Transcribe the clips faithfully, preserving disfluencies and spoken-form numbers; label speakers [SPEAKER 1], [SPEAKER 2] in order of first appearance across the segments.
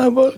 [SPEAKER 1] aber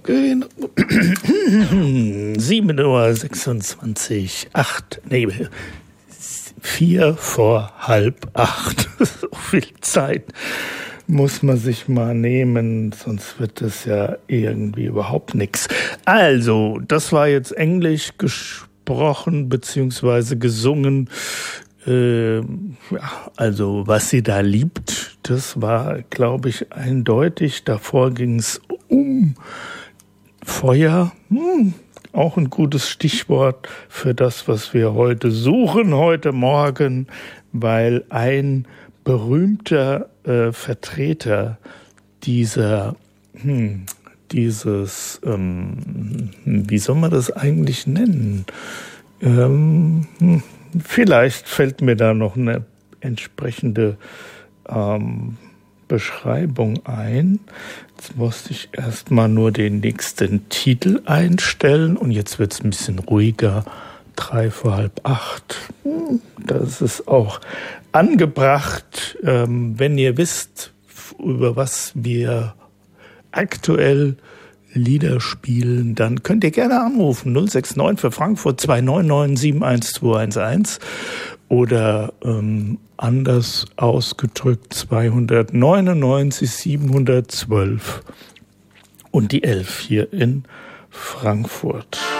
[SPEAKER 1] sieben Uhr sechsundzwanzig, acht, nee, vier vor halb acht. So viel Zeit muss man sich mal nehmen, sonst wird es ja irgendwie überhaupt nichts. Also, das war jetzt Englisch gesprochen beziehungsweise gesungen. Äh, ja, also, was sie da liebt, das war, glaube ich, eindeutig. Davor ging es um Feuer. Hm, auch ein gutes Stichwort für das, was wir heute suchen, heute Morgen, weil ein berühmter äh, Vertreter dieser, hm, dieses, ähm, wie soll man das eigentlich nennen? Ähm, hm, vielleicht fällt mir da noch eine entsprechende ähm, Beschreibung ein. Jetzt musste ich erstmal nur den nächsten Titel einstellen und jetzt wird es ein bisschen ruhiger. Drei vor halb acht. Das ist auch angebracht, ähm, wenn ihr wisst, über was wir aktuell Lieder spielen, dann könnt ihr gerne anrufen. null sechs neun für Frankfurt zwei neun neun sieben eins zwei eins eins oder ähm, anders ausgedrückt zweihundertneunundneunzig siebenhundertzwölf und die elf hier in Frankfurt.